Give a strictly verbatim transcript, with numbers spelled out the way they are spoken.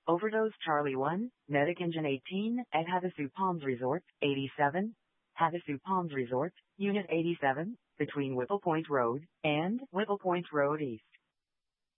Overdose Charlie one, Medic Engine eighteen, at Havasu Palms Resort, eighty-seven, Havasu Palms Resort, Unit eighty-seven, between Whipple Point Road and Whipple Point Road East.